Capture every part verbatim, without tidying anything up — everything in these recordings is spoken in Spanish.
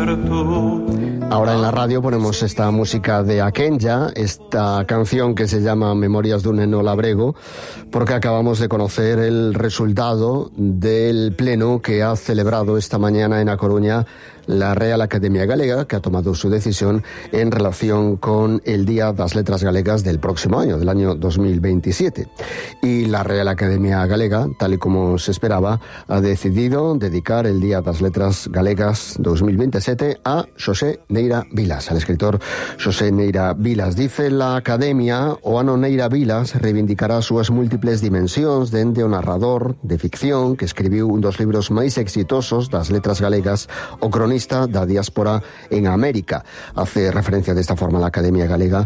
muerto. Ahora en la radio ponemos esta música de Akenya, esta canción que se llama Memorias dun neno labrego, porque acabamos de conocer el resultado del pleno que ha celebrado esta mañana en A Coruña la Real Academia Galega, que ha tomado su decisión en relación con el Día das Letras Galegas del próximo año, del año dos mil veintisiete. Y la Real Academia Galega, tal y como se esperaba, ha decidido dedicar el Día das Letras Galegas dos mil veintisiete a Xosé Neira Vilas, al escritor Xosé Neira Vilas. Dice la Academia, o ano Neira Vilas reivindicará súas múltiples dimensións dende o narrador de ficción que escribiu un dos libros máis exitosos das letras galegas, o cronista da diáspora en América. Hace referencia de esta forma la Academia Galega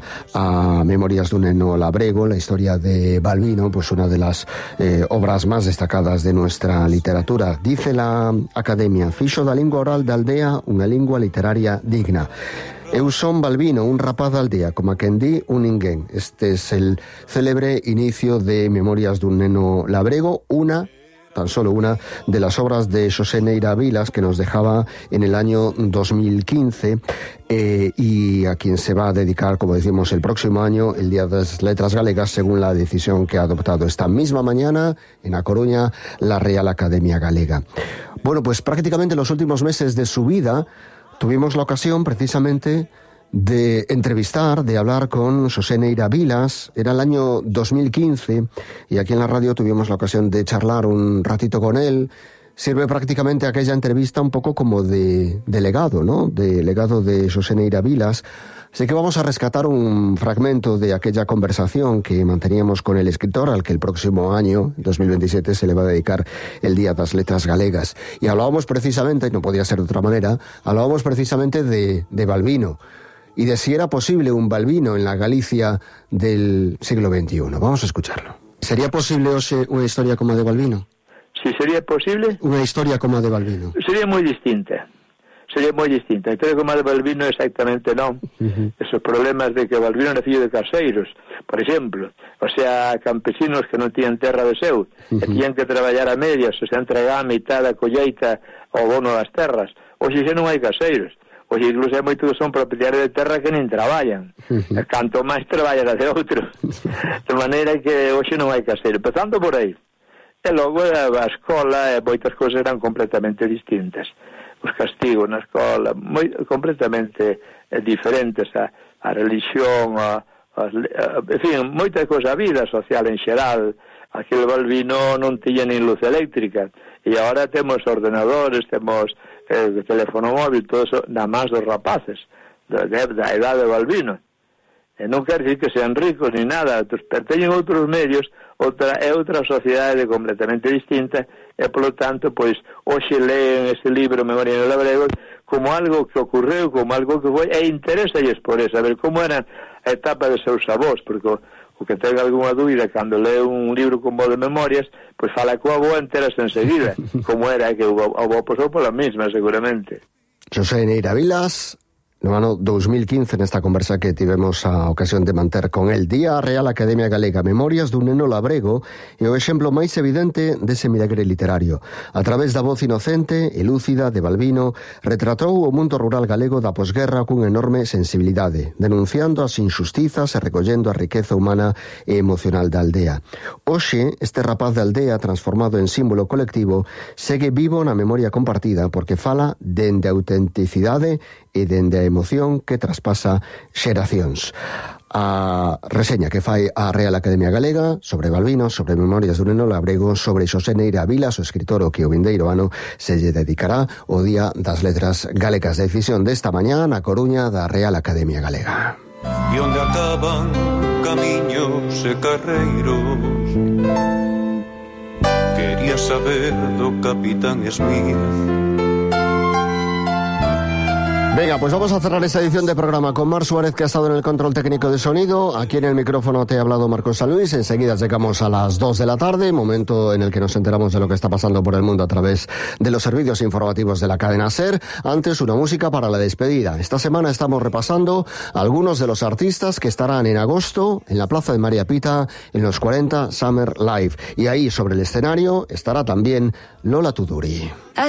a Memorias dun neno labrego, la historia de Balbino, pues una de las eh, obras más destacadas de nuestra literatura. Dice la Academia: fixo da lingua oral da aldea unha lingua literaria digna. Eu son Balbino, un rapaz da aldea, como a quen di un ninguén. Este es el célebre inicio de Memorias dun neno labrego, una tan solo una de las obras de Xosé Neira Vilas, que nos dejaba en el año dos mil quince, eh, y a quien se va a dedicar, como decimos, el próximo año, el Día de las Letras Galegas, según la decisión que ha adoptado esta misma mañana en A Coruña la Real Academia Galega. Bueno, pues prácticamente los últimos meses de su vida tuvimos la ocasión precisamente de entrevistar, de hablar con Xosé Neira Vilas. Era el año dos mil quince y aquí en la radio tuvimos la ocasión de charlar un ratito con él. Sirve prácticamente aquella entrevista un poco como de, de legado, ¿no? De legado de Xosé Neira Vilas. Así que vamos a rescatar un fragmento de aquella conversación que manteníamos con el escritor, al que el próximo año, dos mil veintisiete, se le va a dedicar el Día das Letras Galegas. Y hablábamos precisamente, y no podía ser de otra manera, hablábamos precisamente de, de Balbino, y de si era posible un Balbino en la Galicia del siglo veintiuno. Vamos a escucharlo. ¿Sería posible, Ose, una historia como a de Balbino? Si sería posible... Una historia como a de Balbino. Sería moi distinta. Sería moi distinta. A historia como a de Balbino exactamente non. Uh-huh. Esos problemas de que Balbino era fillo de caseiros, por exemplo. O sea, campesinos que non tiñan terra de seu, uh-huh. e tiñan que traballar a medias, o sea, entregar a mitad da colleita ao bono das terras. Hoxe xa non hai caseiros. Pois incluso hai moitos que son propietarios de terra que nin traballan. Uh-huh. Canto máis traballan a de outro. De maneira que hoxe non hai que hacer. Empezando por aí. E logo a escola e moitas cousas eran completamente distintas. Os castigos na escola, moi, completamente eh, diferentes. A, a religión, a, a, a, en fin, moita cousa, a vida social en xeral. Aquel Balbino non tiña nin luz eléctrica. E agora temos ordenadores, temos el teléfono móvil, todo eso, nada más dos rapaces da, da edad de Balbino. E non quer dicir que sean ricos ni nada, perteñen outros medios, outra, é outra sociedade completamente distinta, e polo tanto, pois, hoxe leen ese libro Memorias dun neno labrego como algo que ocorreu, como algo que foi, e interésalles por eso, a ver como era a etapa de seus avós, porque o que ten algunha dúbida cando lee un libro como de memorias, pois fala coa avó enteras enseguida, como era que o avó pasou pola mesma, seguramente. Xosé Neira Vilas, no ano dos mil quince, nesta conversa que tivemos a ocasión de manter con el Día Real Academia Galega, Memorias dun neno labrego, e o exemplo máis evidente dese milagre literario. A través da voz inocente e lúcida de Balbino, retratou o mundo rural galego da posguerra cunha enorme sensibilidade, denunciando as injustizas e recollendo a riqueza humana e emocional da aldea. Hoxe, este rapaz da aldea, transformado en símbolo colectivo, segue vivo na memoria compartida porque fala dende a autenticidade e dende a emoción que traspasa xeracións. A reseña que fai a Real Academia Galega sobre Balbino, sobre Memorias dun neno labrego, sobre Xosé Neira Vilas, o escritor o que o vindeiro ano se lle dedicará o Día das Letras Galegas. Decisión desta mañá na Coruña da Real Academia Galega. E onde acaban camiños e carreiros, quería saber do Capitán Smith. Venga, pues vamos a cerrar esta edición de programa con Mar Suárez, que ha estado en el control técnico de sonido. Aquí en el micrófono te ha hablado Marcos San Luis. Enseguida llegamos a las dos de la tarde, momento en el que nos enteramos de lo que está pasando por el mundo a través de los servicios informativos de la cadena SER. Antes, una música para la despedida. Esta semana estamos repasando algunos de los artistas que estarán en agosto en la Plaza de María Pita en los cuarenta Summer Live. Y ahí, sobre el escenario, estará también Lola Tuduri.